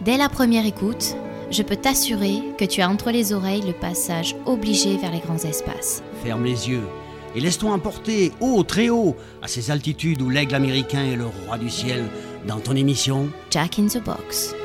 Dès la première écoute, je peux t'assurer que tu as entre les oreilles le passage obligé vers les grands espaces. Ferme les yeux et laisse-toi emporter haut, très haut, à ces altitudes où l'aigle américain est le roi du ciel, dans ton émission Jack in the Box.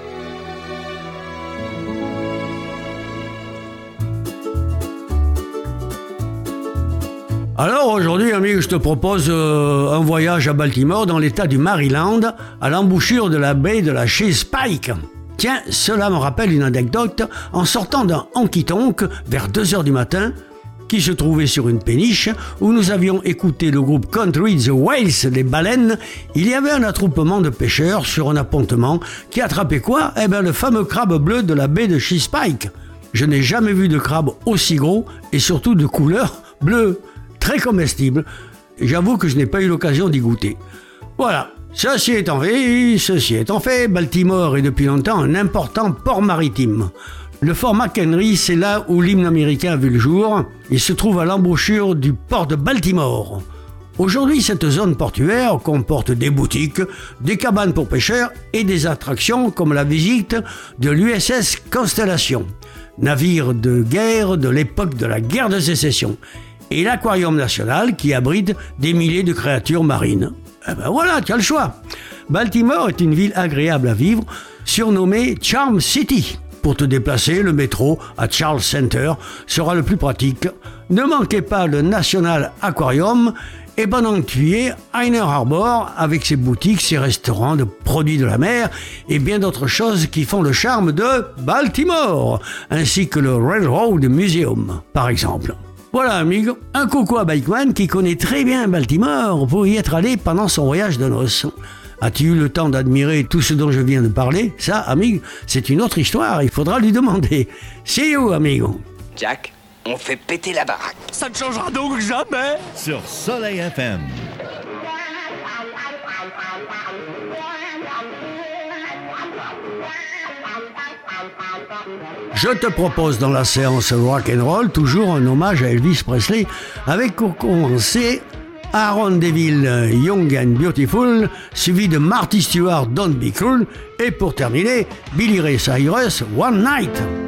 Alors aujourd'hui, amigo, je te propose un voyage à Baltimore dans l'état du Maryland, à l'embouchure de la baie de la Chesapeake. Tiens, cela me rappelle une anecdote. En sortant d'un honky-tonk vers 2h du matin, qui se trouvait sur une péniche, où nous avions écouté le groupe country The Whales, les baleines, il y avait un attroupement de pêcheurs sur un appontement qui attrapait quoi ? Eh bien le fameux crabe bleu de la baie de Chesapeake. Je n'ai jamais vu de crabe aussi gros et surtout de couleur bleue. Très comestible. J'avoue que je n'ai pas eu l'occasion d'y goûter. Voilà, ceci étant fait, Baltimore est depuis longtemps un important port maritime. Le fort McHenry, c'est là où l'hymne américain a vu le jour. Il se trouve à l'embouchure du port de Baltimore. Aujourd'hui, cette zone portuaire comporte des boutiques, des cabanes pour pêcheurs et des attractions comme la visite de l'USS Constellation, navire de guerre de l'époque de la guerre de sécession, et l'Aquarium National qui abrite des milliers de créatures marines. Eh ben voilà, tu as le choix. Baltimore est une ville agréable à vivre, surnommée Charm City. Pour te déplacer, le métro à Charles Center sera le plus pratique. Ne manquez pas le National Aquarium et pendant que tu y es, Inner Harbor avec ses boutiques, ses restaurants de produits de la mer et bien d'autres choses qui font le charme de Baltimore, ainsi que le Railroad Museum, par exemple. Voilà, amigo, un coucou à Bikeman qui connaît très bien Baltimore pour y être allé pendant son voyage de noces. As-tu eu le temps d'admirer tout ce dont je viens de parler ? Ça, amigo, c'est une autre histoire, il faudra lui demander. See you, amigo. Jack, on fait péter la baraque. Ça ne changera donc jamais sur Soleil FM. Je te propose dans la séance rock'n'roll toujours un hommage à Elvis Presley avec pour commencer Aaron Deville, Young and Beautiful, suivi de Marty Stewart, Don't Be Cruel, et pour terminer, Billy Ray Cyrus, One Night.